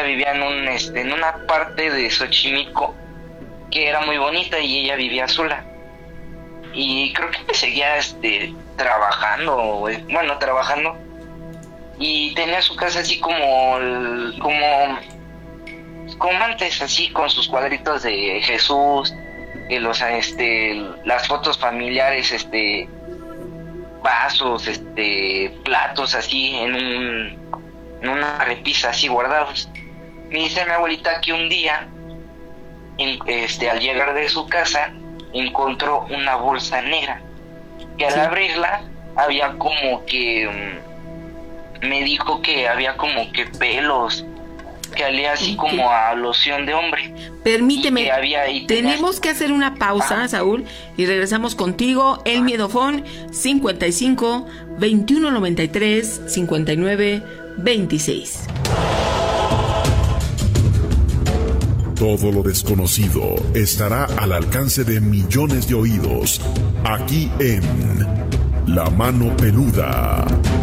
vivía en una parte de Xochimilco que era muy bonita y ella vivía sola. Y creo que seguía trabajando, trabajando. Y tenía su casa así como antes, así con sus cuadritos de Jesús, las fotos familiares, vasos, platos así en una repisa así guardados. Me dice mi abuelita que un día, al llegar de su casa, encontró una bolsa negra, que al abrirla había como que, me dijo que había como que pelos, que olía así como a loción de hombre. Permíteme, tenemos que hacer una pausa, Saúl, y regresamos contigo. El Miedofón 55 21 93 59 26. Todo lo desconocido estará al alcance de millones de oídos, aquí en La Mano Peluda.